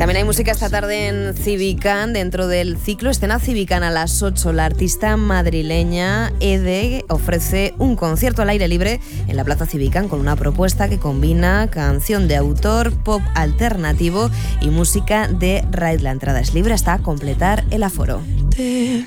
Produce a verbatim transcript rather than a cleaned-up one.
También hay música esta tarde en Civicán, dentro del ciclo Escena Civicán a las ocho. La artista madrileña Ede ofrece un concierto al aire libre en la Plaza Civicán con una propuesta que combina canción de autor, pop alternativo y música de raid. La entrada es libre hasta completar el aforo.